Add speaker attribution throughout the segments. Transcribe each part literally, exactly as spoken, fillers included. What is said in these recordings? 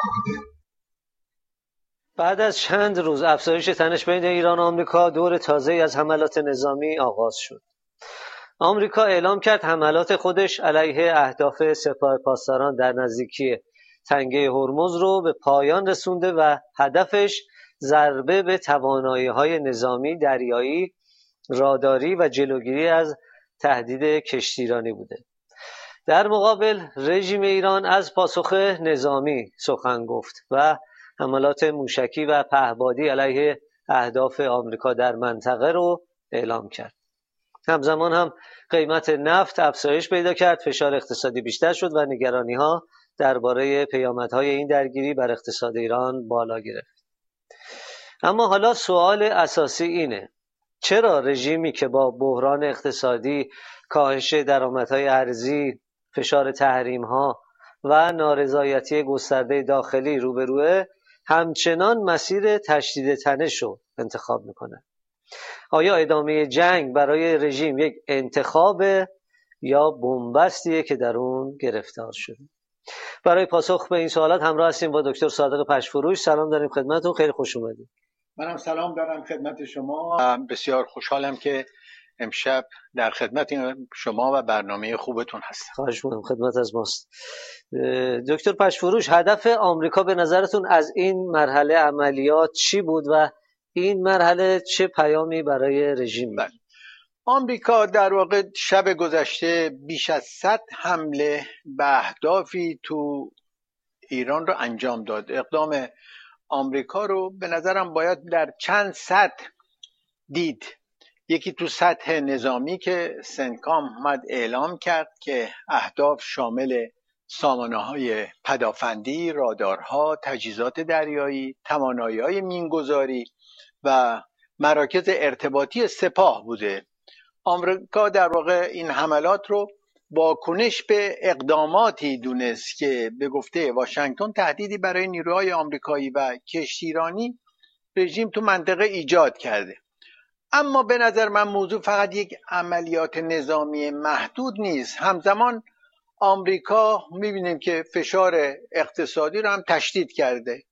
Speaker 1: بعد از چند روز افزایش تنش بین ایران و آمریکا، دور تازه‌ای از حملات نظامی آغاز شد. آمریکا اعلام کرد حملات خودش علیه اهداف سپاه پاسداران در نزدیکی تنگه هرمز رو به پایان رسونده و هدفش ضربه به توانایی‌های نظامی دریایی، راداری و جلوگیری از تهدید کشتیرانی بوده. در مقابل رژیم ایران از پاسخ نظامی سخن گفت و حملات موشکی و پهپادی علیه اهداف آمریکا در منطقه رو اعلام کرد. همزمان هم قیمت نفت افزایش پیدا کرد، فشار اقتصادی بیشتر شد و نگرانی‌ها درباره پیامدهای این درگیری بر اقتصاد ایران بالا گرفت. اما حالا سوال اساسی اینه: چرا رژیمی که با بحران اقتصادی، کاهش درآمدهای ارزی، فشار تحریم‌ها و نارضایتی گسترده داخلی روبروه، همچنان مسیر تشدید تنش رو انتخاب میکنه؟ آیا ادامه جنگ برای رژیم یک انتخاب یا بنبستیه که در اون گرفتار شده؟ برای پاسخ به این سوالات همراه هستیم با دکتر صادق پشفروش. سلام داریم خدمتتون، خیلی خوش اومدید.
Speaker 2: منم سلام دارم خدمت شما. بسیار خوشحالم که امشب در خدمت شما و برنامه خوبتون هستم.
Speaker 1: خواهش می‌کنم، خدمت از ماست. دکتر پشفروش، هدف آمریکا به نظرتون از این مرحله عملیات چی بود و این مرحله چه پیامی برای رژیم داشت؟
Speaker 2: آمریکا در واقع شب گذشته بیش از صد حمله به اهدافی تو ایران رو انجام داد. اقدام آمریکا رو به نظرم باید در چند سطح دید. یکی تو سطح نظامی که سنتکام اومد اعلام کرد که اهداف شامل سامانه‌های پدافندی، رادارها، تجهیزات دریایی، توانایی‌های مینگذاری و مراکز ارتباطی سپاه بوده. آمریکا در واقع این حملات رو واکنش به اقداماتی دونست که به گفته واشنگتن تهدیدی برای نیروهای آمریکایی و کشتیرانی رژیم تو منطقه ایجاد کرده. اما به نظر من موضوع فقط یک عملیات نظامی محدود نیست. همزمان آمریکا میبینیم که فشار اقتصادی رو هم تشدید کرده.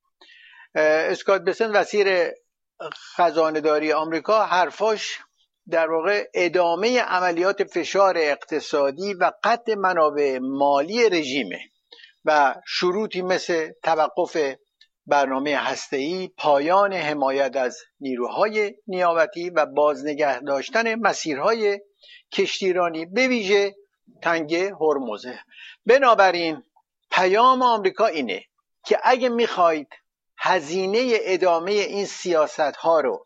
Speaker 2: اسکات بسنت وزیر خزانه‌داری آمریکا حرفاش در واقع ادامه عملیات فشار اقتصادی و قطع منابع مالی رژیمه و شروطی مثل توقف برنامه هسته‌ای، پایان حمایت از نیروهای نیابتی و بازنگه داشتن مسیرهای کشتیرانی به ویژه تنگه هرمزه. بنابراین پیام آمریکا اینه که اگه میخواید هزینه ادامه این سیاست‌ها رو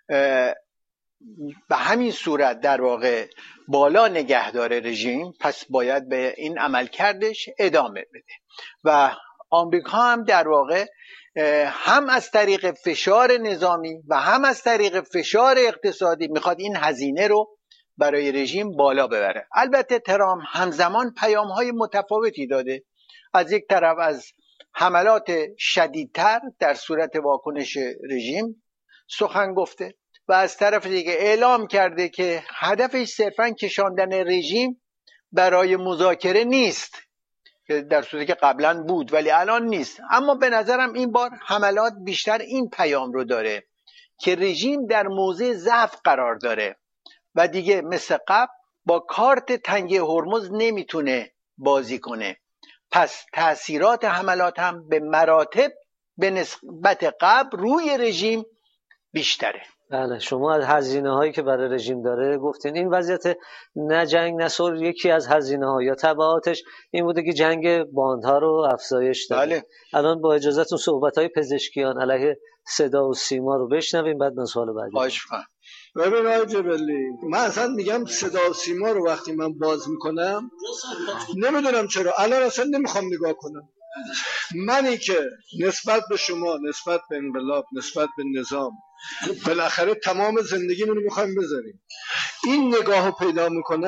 Speaker 2: به همین صورت در واقع بالا نگه داره رژیم، پس باید به این عملکردش ادامه بده و آمریکا هم در واقع هم از طریق فشار نظامی و هم از طریق فشار اقتصادی میخواد این هزینه رو برای رژیم بالا ببره. البته ترامپ همزمان پیام‌های متفاوتی داده. از یک طرف از حملات شدیدتر در صورت واکنش رژیم سخن گفته و از طرف دیگه اعلام کرده که هدفش صرفاً کشاندن رژیم برای مذاکره نیست، در صورتی که قبلا بود ولی الان نیست. اما به نظرم این بار حملات بیشتر این پیام رو داره که رژیم در موضع ضعف قرار داره و دیگه مثل قبل با کارت تنگه هرمز نمیتونه بازی کنه. پس تأثیرات حملات هم به مراتب به نسبت قبل روی رژیم بیشتره.
Speaker 1: بله، شما از هزینه هایی که برای رژیم داره گفتین. این وضعیت نه جنگ نه صلح یکی از هزینه ها یا تبعاتش این بوده که جنگ باندها رو افزایش داده.
Speaker 2: بله.
Speaker 1: الان با اجازهتون صحبت های پزشکیان علیه صدا و سیما رو بشنویم، بعد من سوال بعدی.
Speaker 2: خواهش
Speaker 3: می‌کنم. ببین آقای جبلی، من اصلا میگم صدا و سیما رو وقتی من باز میکنم نمیدونم چرا الان اصلا نمیخوام نگاه کنم. منی که نسبت به شما، نسبت به انقلاب، نسبت به نظام بالاخره تمام زندگیمون رو میخوایم بذاریم، این نگاه رو پیدا میکنم.